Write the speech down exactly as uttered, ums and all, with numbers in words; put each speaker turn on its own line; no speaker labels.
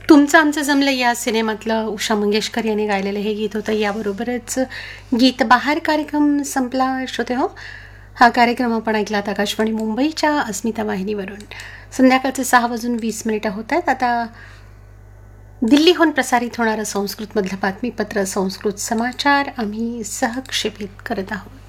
तुमचं आमचं जमलं या सिनेमातलं उषा मंगेशकर यांनी गायलेलं हे गीत होतं. याबरोबरच गीत बहार कार्यक्रम संपला श्रोते हो. हा कार्यक्रम आपण ऐकलात आकाशवाणी मुंबईच्या अस्मिता वाहिनीवरून. संध्याकाळचे सहा वाजून वीस मिनिटं होत आहेत. आता दिल्लीहून प्रसारित होणारं संस्कृतमधलं बातमीपत्र संस्कृत समाचार आम्ही सहक्षेपित करत आहोत.